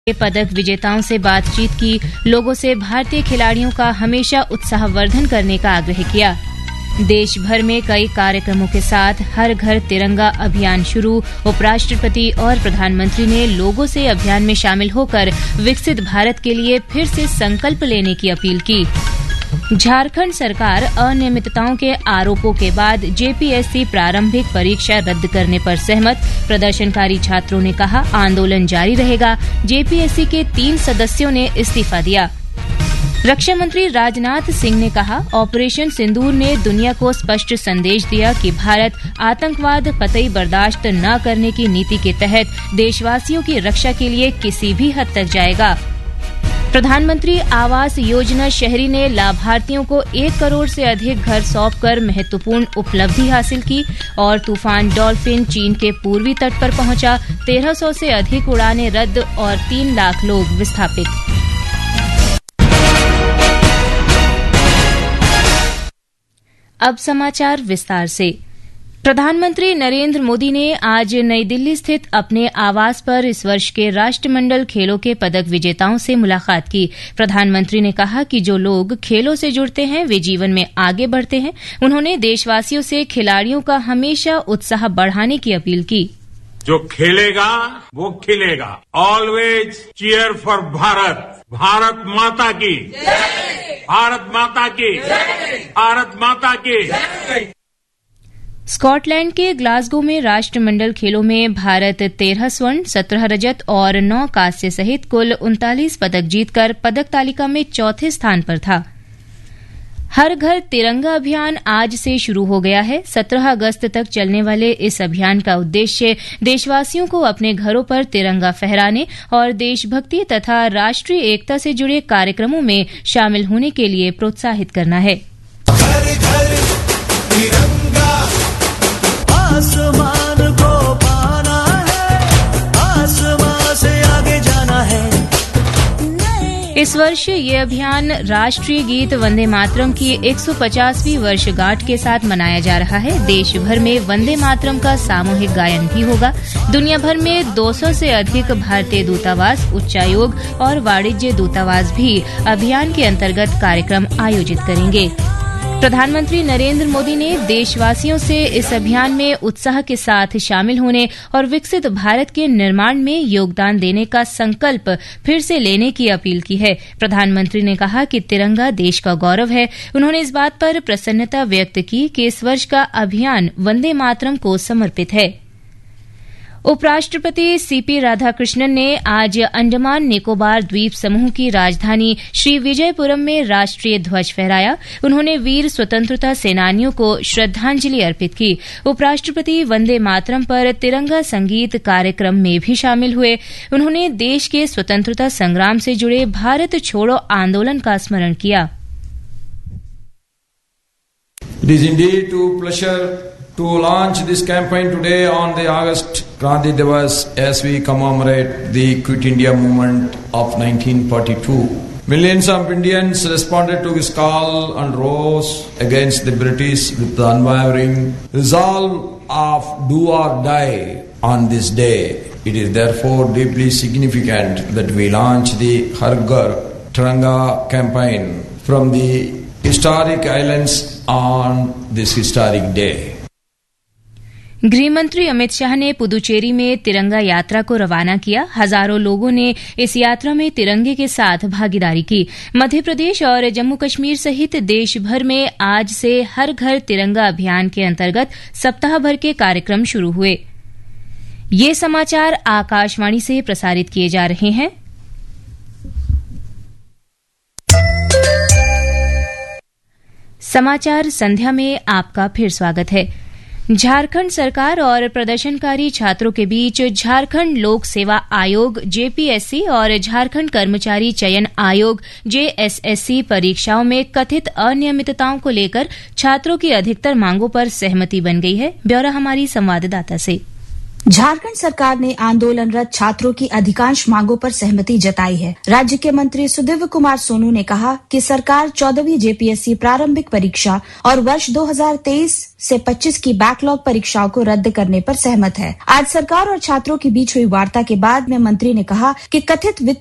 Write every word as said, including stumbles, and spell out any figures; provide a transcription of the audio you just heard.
पदक विजेताओं से बातचीत की, लोगों से भारतीय खिलाड़ियों का हमेशा उत्साहवर्धन करने का आग्रह किया। देश भर में कई कार्यक्रमों के साथ हर घर तिरंगा अभियान शुरू, उपराष्ट्रपति और प्रधानमंत्री ने लोगों से अभियान में शामिल होकर विकसित भारत के लिए फिर से संकल्प लेने की अपील की। झारखंड सरकार अनियमितताओं के आरोपों के बाद जेपीएससी प्रारंभिक परीक्षा रद्द करने पर सहमत, प्रदर्शनकारी छात्रों ने कहा आंदोलन जारी रहेगा। जेपीएससी के तीन सदस्यों ने इस्तीफा दिया। रक्षा मंत्री राजनाथ सिंह ने कहा ऑपरेशन सिंदूर ने दुनिया को स्पष्ट संदेश दिया कि भारत आतंकवाद कतई बर्दाश्त न करने की नीति के तहत देशवासियों की रक्षा के लिए किसी भी हद तक जाएगा। प्रधानमंत्री आवास योजना शहरी ने लाभार्थियों को एक करोड़ से अधिक घर सौंपकर महत्वपूर्ण उपलब्धि हासिल की और तूफान डॉल्फिन चीन के पूर्वी तट पर पहुंचा, तेरह सौ से अधिक उड़ानें रद्द और तीन लाख लोग विस्थापित। अब समाचार विस्तार से। प्रधानमंत्री नरेंद्र मोदी ने आज नई दिल्ली स्थित अपने आवास पर इस वर्ष के राष्ट्रमंडल खेलों के पदक विजेताओं से मुलाकात की। प्रधानमंत्री ने कहा कि जो लोग खेलों से जुड़ते हैं वे जीवन में आगे बढ़ते हैं। उन्होंने देशवासियों से खिलाड़ियों का हमेशा उत्साह बढ़ाने की अपील की। जो खेलेगा वो खिलेगा। Always cheer for Bharat. Bharat माता की जय। भारत माता की जय। भारत माता की जय। स्कॉटलैंड के ग्लासगो में राष्ट्रमंडल खेलों में भारत तेरह स्वर्ण, सत्रह रजत और नौ कांस्य सहित कुल उनतालीस पदक जीतकर पदक तालिका में चौथे स्थान पर था। हर घर तिरंगा अभियान आज से शुरू हो गया है। सत्रह अगस्त तक चलने वाले इस अभियान का उद्देश्य देशवासियों को अपने घरों पर तिरंगा फहराने और देशभक्ति तथा राष्ट्रीय एकता से जुड़े कार्यक्रमों में शामिल होने के लिए प्रोत्साहित करना है। घर घर तिरंगा, आसमान को पाना है, आसमान से आगे जाना है। इस वर्ष ये अभियान राष्ट्रीय गीत वंदे मातरम की एक सौ पचासवीं वर्षगांठ के साथ मनाया जा रहा है। देश भर में वंदे मातरम का सामूहिक गायन भी होगा। दुनिया भर में दो सौ से अधिक भारतीय दूतावास, उच्चायोग और वाणिज्य दूतावास भी अभियान के अंतर्गत कार्यक्रम आयोजित करेंगे। प्रधानमंत्री नरेंद्र मोदी ने देशवासियों से इस अभियान में उत्साह के साथ शामिल होने और विकसित भारत के निर्माण में योगदान देने का संकल्प फिर से लेने की अपील की है। प्रधानमंत्री ने कहा कि तिरंगा देश का गौरव है। उन्होंने इस बात पर प्रसन्नता व्यक्त की कि इस वर्ष का अभियान वंदे मातरम को समर्पित है। उपराष्ट्रपति सीपी राधाकृष्णन ने आज अंडमान निकोबार द्वीप समूह की राजधानी श्री विजयपुरम में राष्ट्रीय ध्वज फहराया। उन्होंने वीर स्वतंत्रता सेनानियों को श्रद्धांजलि अर्पित की। उपराष्ट्रपति वंदे मातरम पर तिरंगा संगीत कार्यक्रम में भी शामिल हुए। उन्होंने देश के स्वतंत्रता संग्राम से जुड़े भारत छोड़ो आंदोलन का स्मरण किया। It is indeed a pleasure to launch this campaign today on the August Kranti Divas as we commemorate the Quit India movement of nineteen forty-two. Millions of Indians responded to this call and rose against the British with the unwavering resolve of do or die on this day. It is therefore deeply significant that we launch the Har Ghar Tiranga campaign from the historic islands on this historic day. गृह मंत्री अमित शाह ने पुदुचेरी में तिरंगा यात्रा को रवाना किया। हजारों लोगों ने इस यात्रा में तिरंगे के साथ भागीदारी की। मध्य प्रदेश और जम्मू कश्मीर सहित देश भर में आज से हर घर तिरंगा अभियान के अंतर्गत सप्ताह भर के कार्यक्रम शुरू हुए। ये समाचार आकाशवाणी से प्रसारित किए जा रहे हैं। समाचार संध्या में आपका फिर स्वागत है। झारखंड सरकार और प्रदर्शनकारी छात्रों के बीच झारखंड लोक सेवा आयोग जेपीएससी और झारखंड कर्मचारी चयन आयोग जेएसएससी परीक्षाओं में कथित अनियमितताओं को लेकर छात्रों की अधिकतर मांगों पर सहमति बन गई है। ब्यौरा हमारी संवाददाता से। झारखंड सरकार ने आंदोलनरत छात्रों की अधिकांश मांगों पर सहमति जताई है। राज्य के मंत्री सुदिव्य कुमार सोनू ने कहा कि सरकार चौदहवीं जेपीएससी प्रारंभिक परीक्षा और वर्ष दो हज़ार तेईस से पच्चीस की बैकलॉग परीक्षाओं को रद्द करने पर सहमत है। आज सरकार और छात्रों के बीच हुई वार्ता के बाद में मंत्री ने कहा कि कथित वित्तीय